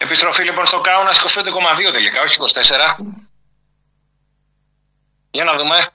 Επιστροφή λοιπόν στο Κάουνας 25,2 τελικά, όχι 24. Για να δούμε.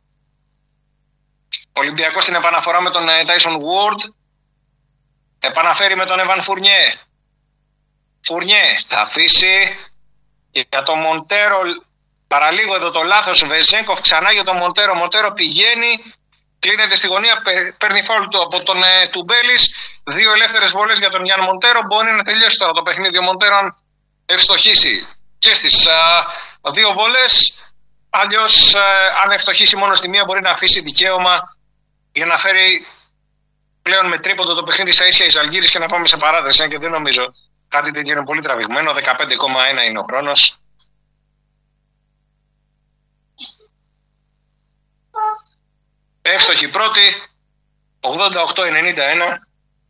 Ολυμπιακός στην επαναφορά με τον Tyson Ward. Επαναφέρει με τον Εβαν Φουρνιέ. Φουρνιέ θα αφήσει για τον Μοντέρο. Παραλίγο εδώ το λάθος. Βεζέγκοφ ξανά για τον Μοντέρο. Μοντέρο πηγαίνει. Κλείνεται στη γωνία. Παίρνει φάουλ από τον Τουμπέλης. 2 ελεύθερες βολές για τον Γιάννη Μοντέρο. Μπορεί να τελειώσει τώρα το παιχνίδι ο Μοντέρο αν ευστοχίσει και στις 2 βολές. Αλλιώς αν ευστοχίσει μόνο στη μία μπορεί να αφήσει δικαίωμα για να φέρει πλέον με τρίποντο το παιχνίδι στα ίσια η Ζαλγκίρις και να πάμε σε παράταση. Και δεν νομίζω κάτι τέτοιο είναι πολύ τραβηγμένο. 15,1 είναι ο χρόνος. Εύστοχη πρώτη. 88-91.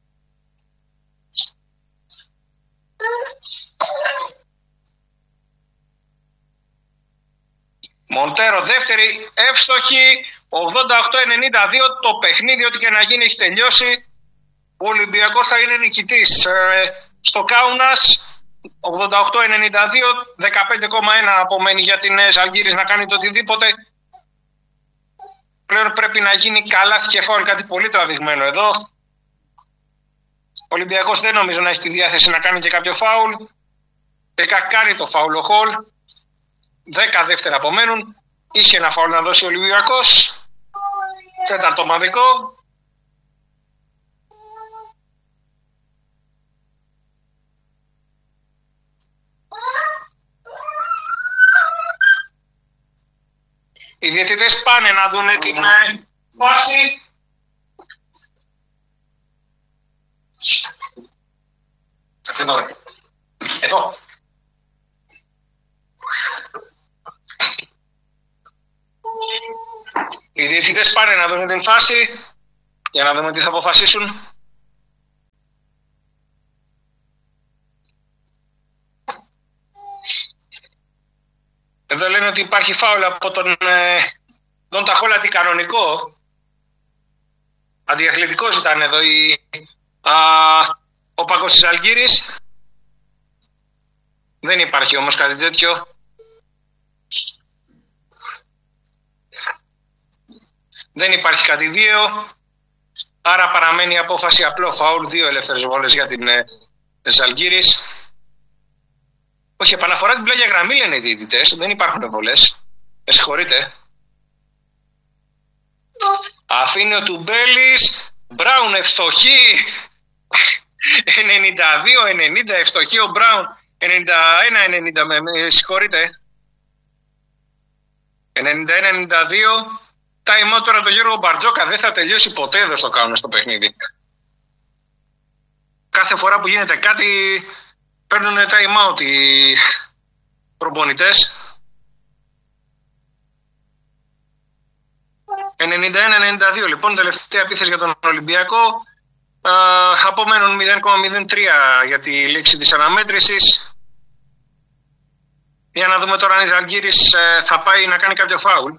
Μοντέρο δεύτερη, εύστοχη, 88-92, το παιχνίδι ό,τι και να γίνει έχει τελειώσει. Ο Ολυμπιακός θα είναι νικητής στο Κάουνας, 88-92, 15,1 απομένει για την Ζαλγκίρις να κάνει το οτιδήποτε. Πλέον πρέπει να γίνει καλάθι και φάουλ, κάτι πολύ τραβηγμένο εδώ. Ο Ολυμπιακός δεν νομίζω να έχει τη διάθεση να κάνει και κάποιο φάουλ. Τελικά κάνει το φάουλ ο Χολ. 10 δεύτερα απομένουν. Είχε ένα φάουλ να δώσει ο Ολυμπιακός. Τέταρτο ομαδικό. Οι διαιτητές πάνε να δουν την φάση. Εδώ. Οι διαιτητές πάνε να δουν την φάση για να δούμε τι θα αποφασίσουν. Εδώ λένε ότι υπάρχει φάουλ από τον Ταχόλα αντικανονικό. Αντιαθλητικός ήταν εδώ ο Πάκος της Ζαλγκίρις. Δεν υπάρχει όμως κάτι τέτοιο. Δεν υπάρχει κάτι δύο. Άρα παραμένει η απόφαση απλό φάουλ. 2 ελεύθερες βόλες για την Ζαλγκίρις. Όχι, επαναφορά την πλάγια γραμμή λένε οι διαιτητές. Δεν υπάρχουν βολές. Με συγχωρείτε. Αφήνει ο Τουμπέλης. Μπράουν ευστοχή. 92-90 ευστοχή ο Μπράουν. 91-90 με συγχωρείτε. 91-92. Time out τώρα το Γιώργο Μπαρτζόκα. Δεν θα τελειώσει ποτέ εδώ στο Κάουνας στο παιχνίδι. Κάθε φορά που γίνεται κάτι παίρνουν time out οι προπονητές. 91-92 λοιπόν, τελευταία επίθεση για τον Ολυμπιακό. Απομένουν 0,03 για τη λήξη της αναμέτρησης. Για να δούμε τώρα αν η Ζαλγκίρις θα πάει να κάνει κάποιο φάουλ.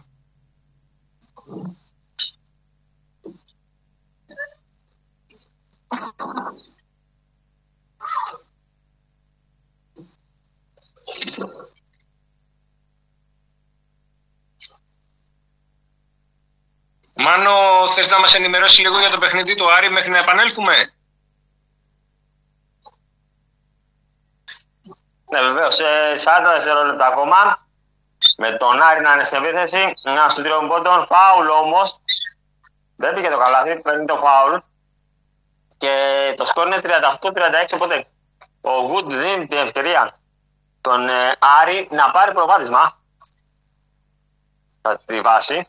Μάνο, θες να μας ενημερώσει λίγο για το παιχνίδι του Άρη μέχρι να επανέλθουμε? Ναι, βεβαίως. 40 δευτερόλεπτα ακόμα. Με τον Άρη να είναι σε επίθεση. Ένα στο 3 πόντων. Φάουλ όμως. Δεν πήγε το καλάθι. Παίρνει το φάουλ. Και το σκορ είναι 38-36. Οπότε ο Γουτ δίνει την ευκαιρία τον Άρη να πάρει προβάδισμα στη βάση.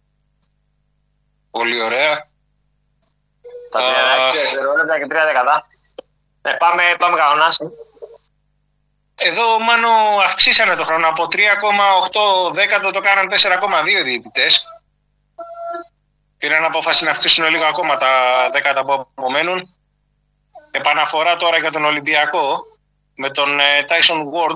Πολύ ωραία. Τα 36 δευτερόλεπτα και 3 δεκατά. Πάμε κανόνας. Εδώ μάλλον αυξήσανε το χρόνο. Από 3,8 δέκατο το κάναν 4,2 διαιτητές. Πήραν απόφαση να αυξήσουν λίγο ακόμα τα δέκατα που απομένουν. Επαναφορά τώρα για τον Ολυμπιακό με τον Tyson Ward.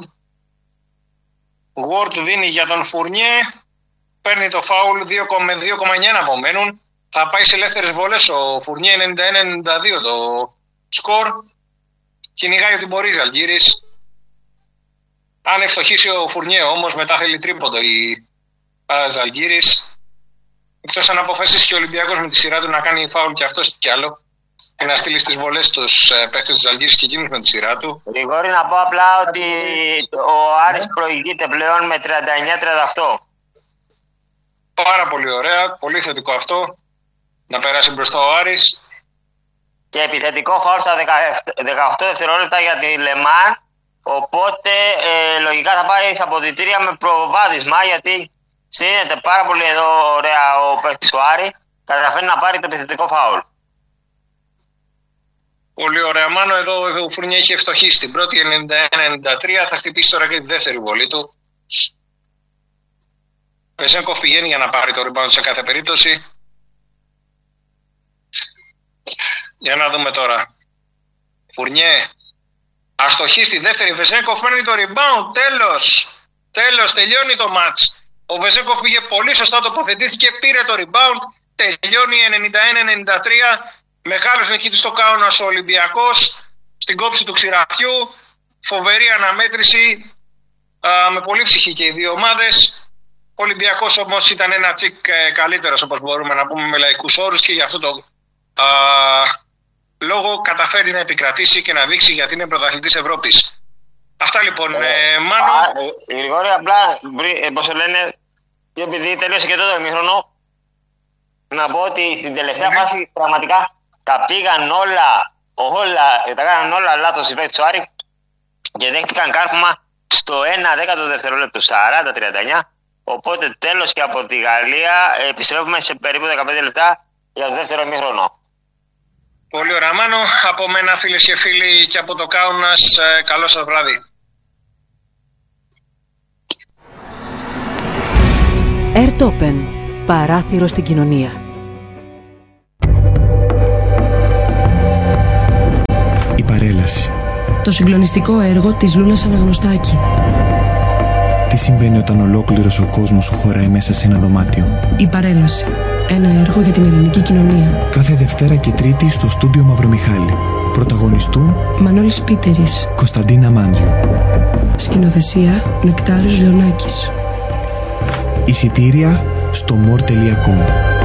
Ward δίνει για τον Φουρνιέ. Παίρνει το φάουλ, 2,9 απομένουν. Θα πάει σε ελεύθερες βολές ο Φουρνιέ, 91-92 το σκορ. Κυνηγάει ότι μπορεί η Ζαλγκίρις. Αν ευστοχίσει ο Φουρνιέ όμως, μετά θέλει τρίποντο η Ζαλγκίρις. Εκτός αν αποφασίσει και ο Ολυμπιακός με τη σειρά του να κάνει φάουλ και αυτός κι άλλο και να στείλει στις βολές τους παίχτες της Ζαλγκίρις και εκείνους με τη σειρά του. Γρηγόρη, να πω απλά ότι ο Άρης προηγείται πλέον με 39-38. Πάρα πολύ ωραία, πολύ θετικό αυτό. Να περάσει μπροστά ο Άρης. Και επιθετικό φάουλ στα 18 δευτερόλεπτα για τη Λεμάν. Οπότε λογικά θα πάει στα αποδυτήρια με προβάδισμα, γιατί συνδέεται πάρα πολύ εδώ ωραία ο παίκτης του Άρη. Καταφέρει να πάρει το επιθετικό φάουλ. Πολύ ωραία. Μάνο, εδώ ο Φουρνιέ έχει ευστοχίσει την πρώτη 91-93. Θα χτυπήσει τώρα και τη δεύτερη βολή του. Βεζένκοφ πηγαίνει για να πάρει το rebound σε κάθε περίπτωση. Για να δούμε τώρα. Φουρνιέ. Αστοχή στη δεύτερη. Βεζένκοφ παίρνει το rebound. Τέλος. Τελειώνει το match. Ο Βεζένκοφ πήγε πολύ σωστά, τοποθετήθηκε, πήρε το rebound. Τελειώνει 91-93. Μεγάλος νικητής στο Κάουνας ο Ολυμπιακός. Στην κόψη του ξηραφιού. Φοβερή αναμέτρηση. Με πολύ ψυχή και οι δύο ομάδες. Ο Ολυμπιακός όμως ήταν ένα τσικ καλύτερος, όπως μπορούμε να πούμε με λαϊκούς όρους, και γι' αυτό το λόγο καταφέρει να επικρατήσει και να δείξει γιατί είναι πρωταθλητής Ευρώπης. Αυτά λοιπόν. Μάνο. Γρηγόρη, απλά πώς λένε, επειδή τελείωσε και τότε το ημίχρονο, να πω ότι στην τελευταία φάση πραγματικά τα πήγαν τα κάναν όλα λάθος οι παίκτες του Άρη και δέχτηκαν κάρφωμα στο 1/10 δευτερόλεπτο, στα 40-39. Οπότε τέλος και από τη Γαλλία. Επιστρέφουμε σε περίπου 15 λεπτά για το δεύτερο ημίχρονο. Πολύ ωραία, Μάνο. Από μένα, φίλες και φίλοι, και από το Κάουνας, καλό σας βράδυ. Airtopen. Παράθυρο στην κοινωνία. Η παρέλαση. Το συγκλονιστικό έργο της Λούνας Αναγνωστάκη. Τι συμβαίνει όταν ολόκληρος ο κόσμος σου χωράει μέσα σε ένα δωμάτιο. Η παρέλαση. Ένα έργο για την ελληνική κοινωνία. Κάθε Δευτέρα και Τρίτη στο στούντιο Μαυρομιχάλη. Πρωταγωνιστούν Μανώλης Πίτερης, Κωνσταντίνα Μάντζιο. Σκηνοθεσία Νεκτάριος Λεωνάκης. Εισιτήρια στο more.com.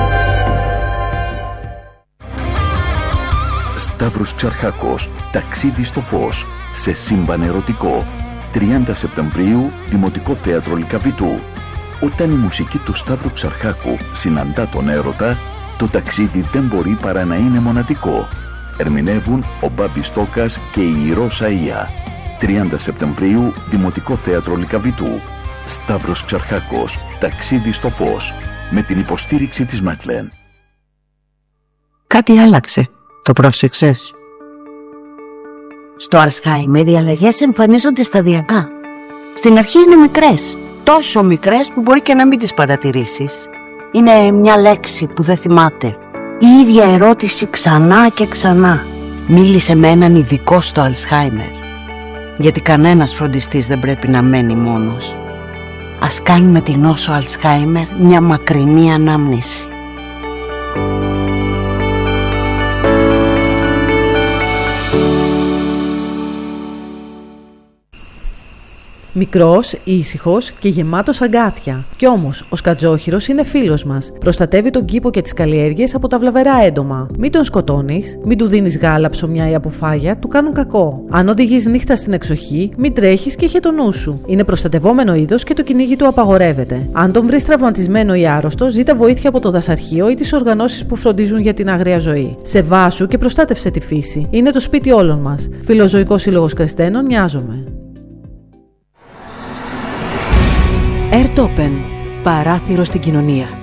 Σταύρος Ξαρχάκος, ταξίδι στο φως, σε σύμπαν ερωτικό. 30 Σεπτεμβρίου, Δημοτικό Θέατρο Λυκαβητού. Όταν η μουσική του Σταύρου Ξαρχάκου συναντά τον έρωτα, το ταξίδι δεν μπορεί παρά να είναι μοναδικό. Ερμηνεύουν ο Μπάμπης Στόκας και η Ρώσα Ία. 30 Σεπτεμβρίου, Δημοτικό Θέατρο Λυκαβητού. Σταύρος Ξαρχάκος, ταξίδι στο φως, με την υποστήριξη της Μέτλεν. Κάτι άλλαξε. Το πρόσεξες? Στο Αλσχάιμερ οι αλλαγές εμφανίζονται σταδιακά. Στην αρχή είναι μικρές, τόσο μικρές που μπορεί και να μην τις παρατηρήσεις. Είναι μια λέξη που δεν θυμάται. Η ίδια ερώτηση ξανά και ξανά. Μίλησε με έναν ειδικό στο Αλσχάιμερ. Γιατί κανένας φροντιστής δεν πρέπει να μένει μόνος. Ας κάνουμε την νόσο Αλσχάιμερ μια μακρινή ανάμνηση. Μικρός, ήσυχος και γεμάτος αγκάθια. Κι όμως, ο σκατζόχυρος είναι φίλος μας. Προστατεύει τον κήπο και τις καλλιέργειες από τα βλαβερά έντομα. Μην τον σκοτώνεις, μην του δίνεις γάλα, ψωμιά ή αποφάγια, του κάνουν κακό. Αν οδηγείς νύχτα στην εξοχή, μην τρέχεις και είχε το νου σου. Είναι προστατευόμενο είδος και το κυνήγι του απαγορεύεται. Αν τον βρεις τραυματισμένο ή άρρωστο, ζήτα βοήθεια από το δασαρχείο ή τις οργανώσεις που φροντίζουν για την άγρια ζωή. Σεβάσου και προστάτευσε τη φύση. Είναι το σπίτι όλων μας. Φιλοζωικός Σύλλογος Κρεστένων, νοιάζομαι. Airtopen. Παράθυρο στην κοινωνία.